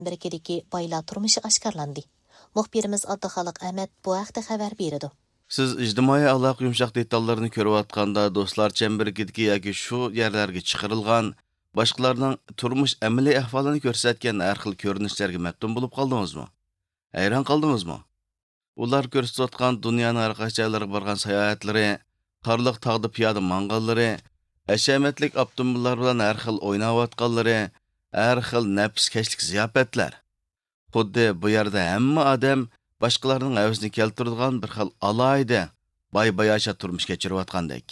Amerikadagi boylar turmushi oshkorlandi. Muxbirimiz Abduxoliq Ahmad bu haqda xabar berdi. Siz ijtimoiy aloqa yumshoq detallarni ko'rayotganda do'stlar chambaragidagi yoki shu yerlarga chiqarilgan boshqalarning turmush amaliy ahvolini ko'rsatgan har xil ko'rinishlarga maftun bo'lib qoldingizmi? Hayron qoldingizmi? Ular ko'rsatayotgan dunyoning har qaysi joylariga borgan sayohatlari, qorliq tog'da piyoda manganlari, hashamatlik avtomobillar bilan har xil o'ynayotganlari, har xil nafskashlik ziyofatlar. Xuddi bu yerda hamma odam boshqalarning havasini keltiradigan bir xil alayda boy-bayasha turmush kechirayotgandek.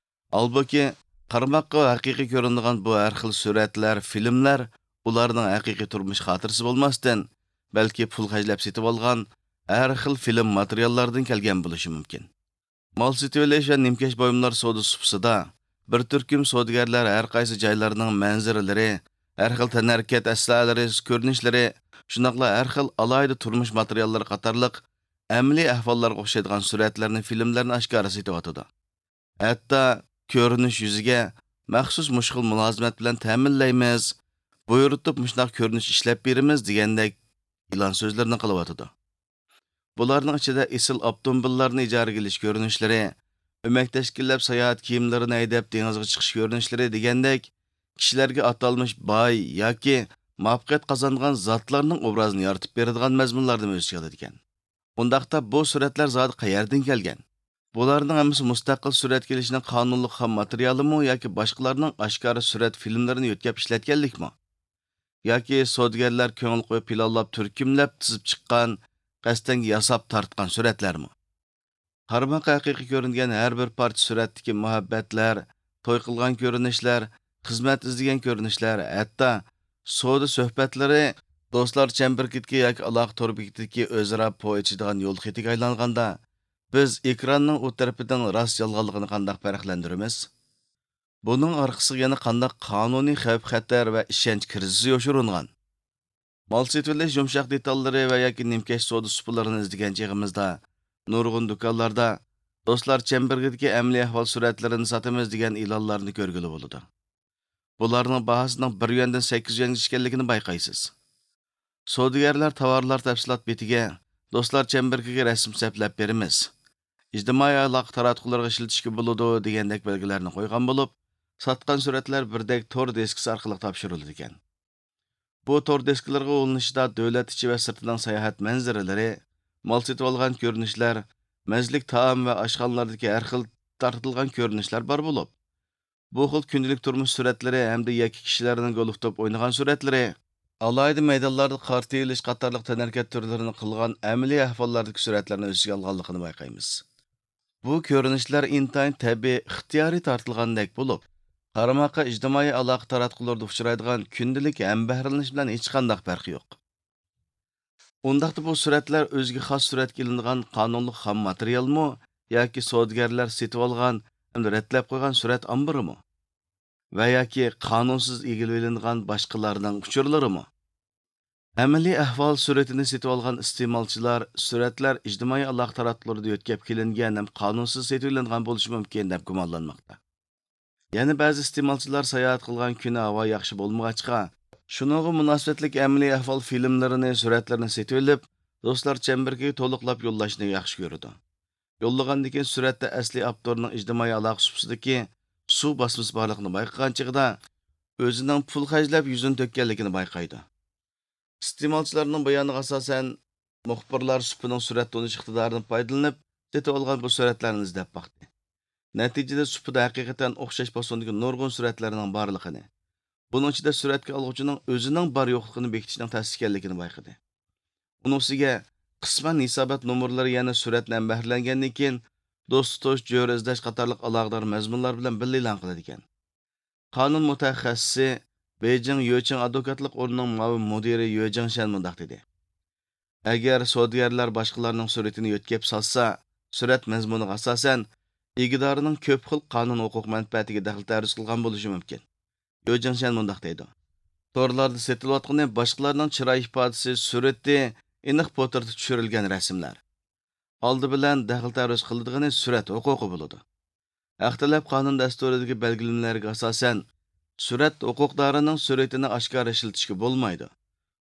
Albuki qarmoqqa haqiqiy ko'rinadigan bu har xil suratlar, filmlar ularning haqiqiy turmush xotirasi bo'lmasdan, balki pul xarjlab setib olgan har xil film materiallardan kelgan bo'lishi mumkin. Mol setib olish va nimkash buyumlar savdo supsida bir turkum savdogarlar har qaysi joylarning manzaralari, har xil tanarkat aslalari, ko'rinishlari, shunaqla har xil alayda turmush materiallari qatorliq amaliy ahvollarga o'xshaydigan suratlarni, filmlarni oshkora setyotidi. Hatto ko'rinish yuziga maxsus mushkul mulozimat bilan ta'minlaymiz, buyurtib mushnaq ko'rinish ishlab beramiz degandek e'lon so'zlarini qilyotidi. Bularning ichida esil avtomobillarni ijaraga olish ko'rinishlari, o'mak tashkillab sayohat kiyimlarini haydab dengizga chiqish ko'rinishlari degandek kishilarga atalmış boy yoki muvaffaqiyat qozongan zotlarning obrazini yoritib beradigan mazmunlardan o'z ichiga oladi ekan. Undaqda bu suratlar zodi qayerdan kelgan? Bularning hammasi mustaqil surat kelishning qonunli xam materialimi yoki boshqalarning oshkora surat filmlarini yo'tkab ishlatganlikmi? Yoki sodgarlar ko'ngil qo'yib planlab turkumlab tizib chiqqan, qasddan yasab tartgan suratlarmi? Qarmoqqa haqiqiy ko'ringan har bir parcha suratdagi muhabbatlar, to'y qilgan ko'rinishlar, xizmat izlagan ko'rinishlar, hatto savdo suhbatlari do'stlar chambarkitga yoki aloqa to'rbekitga o'zaro po'yichadigan yo'l xetiga aylanganda biz ekranning u tarafidan rost yolg'onligini qanday farqlantiramiz? Buning orqasiga yana qanday qonuniy xavf-xatar va ishonch krizisi yoshiringan? Mol setilish yumshoq detallari va yoki nimkash savdo supalarini izlagan chog'imizda nurg'un do'konlarda do'stlar chambarkitga amaliy ahvol suratlarini sotamiz degan e'lonlarni ko'rgili bo'ladi. Bularning bahosining 1 yuandan 8 yuanga tushganligini bayqaysiz. Savdogarlar tovarlar tafsilot betiga do'stlar chambarkiga rasm saplab beramiz. Ijtimoiy aloqa taratqularga ishlatishga bo'ladi degandek belgilarni qo'ygan bo'lib, sotgan suratlar birdek tor deskasi orqali topshiriladi ekan. Bu tor deskalarga ulanishda davlat ichi va sirtining sayohat manzaralari, mol setib olgan ko'rinishlar, mazlik taom va oshxonalardagi har xil tartilgan ko'rinishlar bor bo'lib, bu xil kundalik turmush suratlari hamda yoki kishilarning golftop o'ynagan suratlari, alayda maydonlarda qarta elish qatorliq tanarkat turlarini qilgan amaliy ahvollardagi suratlarni o'z ichiga olganligini bayqaymiz. Bu ko'rinishlar intayin tabiiy, ixtiyoriy tortilgandek bo'lib, qarmoqqa ijtimoiy aloqa taratqularda uchraydigan kundalik hambahrlanish bilan hech qanday farqi yo'q. Undaqda bu suratlar o'ziga xos suratga ilingan qonunli xam materialmi yoki savdogarlar setib olgan hamda ratlab qo'ygan surat omborimi? Va yoki qonunsiz egilib ilingan boshqalarning uchurlarimi? Amaliy ahvol suratini setib olgan iste'molchilar suratlar ijtimoiy aloqa taratqularda yo'tkab kelingan ham qonunsiz setib ilingan bo'lishi mumkin deb gumonlanmoqda. Yana ba'zi iste'molchilar sayohat qilgan kuni havo yaxshi bo'lmag'achqa, shuningga munosabatlik amaliy ahvol filmlarini, suratlarini setib olib, do'stlar chambarkiga to'liqlab yo'llashni yaxshi ko'radi. Yo'llagandan keyin suratda asli avtorning ijtimoiy aloqa supsidagi suv bosmasi borligini bayqagan chig'ida o'zining pul xarjlab yuzini to'kkanligini bayqaydi. Iste'molchilarning bayoniga asosan muxbirlar supining surat to'nish iqtidorini foydalanib, setib olgan bu suratlarni izlab baqdi. Natijada supida haqiqatan o'xshash posondagi nurg'un suratlarning borligini, buning ichida suratga oluvchining o'zining bor yo'qligini bekitishning tasdiqlanganligini bayqadi. Uning ustiga qisman hisobot nomerlari yana suratdan bahrilangandan keyin do'st tutish, jo'r izlash qatorliq aloqador mazmunlar bilan birga e'lon qiladi ekan. Qonun mutaxassisi Beijing Yuching advokatlik o'rnining muavin mudiri Yu Jingshan mundaq dedi. Agar savdogarlar boshqalarning suratini yo'tkab solsa, surat mazmuniga asosan egidorining ko'p xil qonun huquq manfaatiga daxl-taruz qilgan bo'lishi mumkin. Yu Jingshan mundaq dedi. Torlarda setilayotgan boshqalarning chiroy ifodasi, surati, aniq portretga tushirilgan rasmlar. Oldi bilan daxl-taruz qilinadigan surat huquqi bo'ladi. Ixtilof qonun dasturidagi belgilanmalarga asosan surat huquqdorining suratini oshkora ishlatishga bo'lmaydi.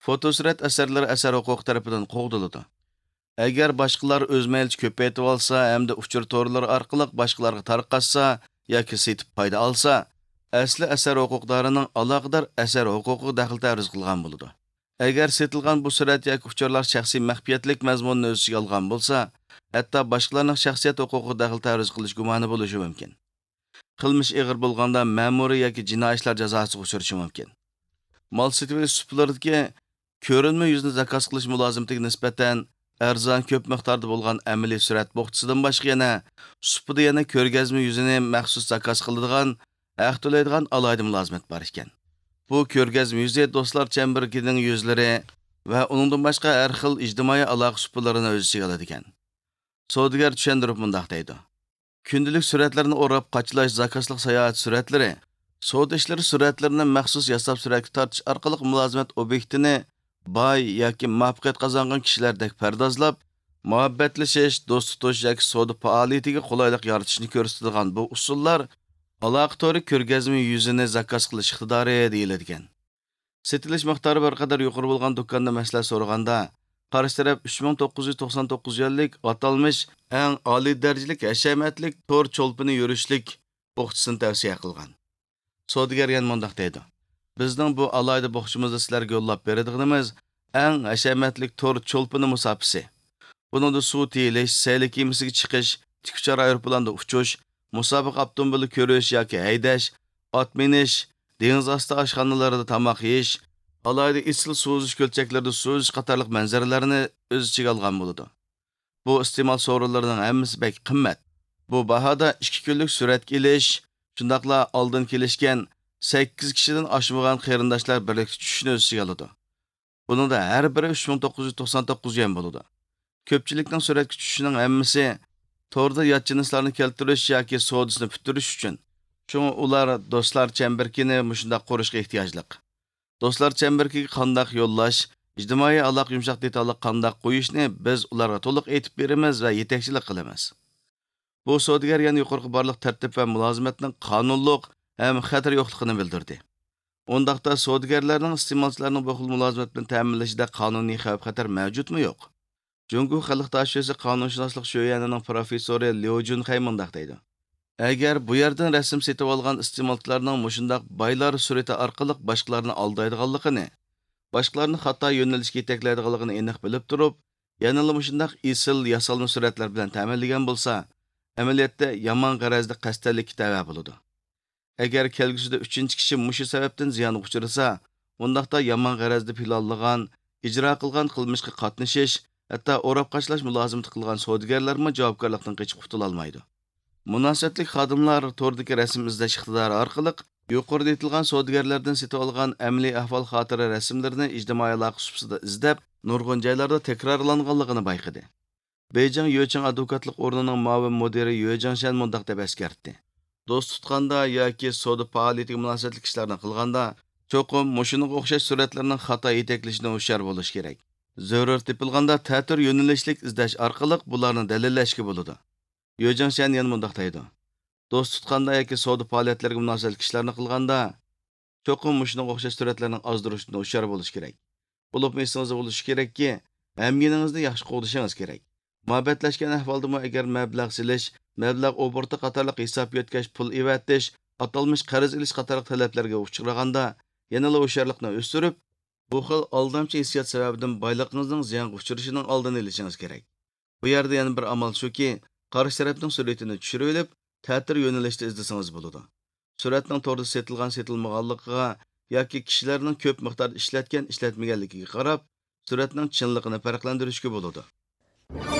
Fotosurat asarlari asar huquq tarafidan qo'g'diladi. Agar boshqalar o'z maylicha ko'paytib olsa, hamda uchur to'rlari orqali boshqalarga tarqatsa yoki setib foyda olsa, asli asar huquqdorining aloqador asar huquqiga daxl taruz qilgan bo'ladi. Agar setilgan bu surat yoki uchurlar shaxsiy maxfiyatlik mazmunini o'z ichiga olgan bo'lsa, hatto boshqalarning shaxsiyat huquqiga daxl taruz qilish gumoni bo'lishi mumkin. Qilmish ig'ir bo'lganda ma'muriy yoki jinoiy ishlar jazosiga uchrashi mumkin. Mol setib suplardagi ko'rinma yuzni zakaz qilish mulozimatiga nisbatan arzon ko'p miqdorda bo'lgan amaliy surat bo'xtisidan boshqa yana supida yana ko'rgazma yuzini maxsus zakaz qiladigan, haq to'laydigan alohida mulozimat bor ekan. Bu ko'rgazma yuzi do'stlar chembirkining yuzlari va uningdan boshqa har xil ijtimoiy aloqa supalarini o'z ichiga oladi ekan. Savdogar tushuntirib mundaq deydi. Kundalik suratlarni o'rab qochalash zakazliq sayohat suratlari, savdo ishlari suratlarini maxsus yasab suratga tortish orqali mulozimat obyektini boy yoki muvaffaqiyat qozongan kishilardek pardozlab, muhabbatlashish, do'st tutish yoki savdo faoliyatiga qulaylik yaratishni ko'rsatadigan bu usullar aloqa to'ri ko'rgazma yuzini zakaz qilish iqtidori deyiladigan. Setilish miqdori bir qadar yuqori bo'lgan do'konda maslahat so'raganda, qarshi taraf 3999 yillik atalmish eng oliy darajalik hashamatlik to'r cho'lpini yurishlik bo'xchisini tavsiya qilgan. Savdogar yana mundaq deydi. Bizning bu alayda bo'xchimizni sizlarga yo'llab beradiganimiz eng hashamatlik to'r cho'lpini musofisi. Buningda suv tiyilish, sayli kemasiga chiqish, tikchar aeroplanda uchish, musobaqa avtomobili ko'rish yoki haydash, ot minish, dengiz osti oshxonalarida tomoq yeyish, alayda isil suzish ko'lchaklarida suzish qatorliq manzaralarni o'z ichiga olgan bo'ladi. Bu iste'mol sovrinlarining hammasi bek qimmat. Bu bahoda 2 kunlik suratga ilish, shundaqla oldin kelishgan 8 kishidan oshmagan qarindoshlar birlikda tushishni o'z ichiga oladi. Buningda har biri 3999 yen bo'ladi. Ko'pchilikning suratga tushishining hammasi to'rda yotchinislarni keltirish yoki savdosini bitirish uchun. Shunga ular do'stlar chembirkini mushundaq qurishga ehtiyojliq. Do'stlar chembirkiga qandoq yo'llash, ijtimoiy aloqa yumshoq detalli qandoq qo'yishni biz ularga to'liq aytib beramiz va yetakchilik qilamiz. Bu savdogar yana yuqorqi barliq tartib va mulozimatning qonunliq ham xatar yo'qligini bildirdi. Ondaqda savdogarlarning iste'molchilarning bu xil mulozimat bilan ta'minlashida qonuniy xavf xatar mavjudmi yo'q? Jungu xalq tashxisi qonunshunoslik sho'yanining professori Liu Junxay mundaq deydi. Agar bu yerdan rasm setib olgan iste'molchilarning mushundaq baylar surati orqali boshqalarni aldaydiganligini, boshqalarni xato yo'nalishga yetaklaydiganligini aniq bilib turib, yanada mushundaq isil yasalma suratlar bilan ta'minlagan bo'lsa, amaliyotda yomon g'arazli qasdlik tava bo'ladi. Agar kelgusida 3-kishi mushu sababdan ziyon uchrasa, undaqda yomon g'arazli planlagan, ijro qilgan qilmishga qatnashish, hatto o'rab qachlash mulozimati qilgan savdogarlarmi javobgarlikdan qochib qutula olmaydi. Munosabatli xodimlar to'rdagi rasm izlash iqtidori orqali yuqorida aytilgan savdogarlardan setib olgan amaliy ahvol xotira rasmlarini ijtimoiy aloqa supsida izlab, nurg'un joylarda takrorlanganligini bayqadi. Beijing Yueching advokatlik o'rnining muavin mudiri Yue Jingshan mundaq deb eskartdi. Do'st tutganda yoki savdo faoliyatiga munosabatli ishlarni qilganda, cho'qim mushuning o'xshash suratlarning xato yetaklashini hushyor bo'lish kerak. Zarur tepilganda ta'tir yo'nalishlik izlash orqali bularni dalillashga bo'ladi. Yue Jingshan yana mundaq deydi. Do'st tutganda yoki savdo faoliyatlariga munosabatli ishlarni qilganda, cho'qim mushuning o'xshash suratlarning ozdirishini hushyor bo'lish kerak. Bo'lib esingizda bo'lishi kerakki, hamyiningizni yaxshi qo'g'dishingiz kerak. Muhabbatlashgan ahvolda agar mablag' silish, mablag' oborti qatorliq hisob yotkash, pul evatish, atalmish qarz ilish qatorliq talablarga uchraganda, yanada hushyorlikni o'stirib, bu xil aldamchi hissiyot sababidan boylig'ingizning ziyonga uchrashining oldini olishingiz kerak. Bu yerda yana bir amal shuki, qarshi tarafning suratini tushirib olib, ta'tir yo'nalishda izlasangiz bo'ladi. Suratning to'g'ri setilgan setilmaganligiga yoki kishilarning ko'p miqdorda ishlatgan ishlatmaganligiga qarab, suratning chinligini farqlantirishga bo'ladi.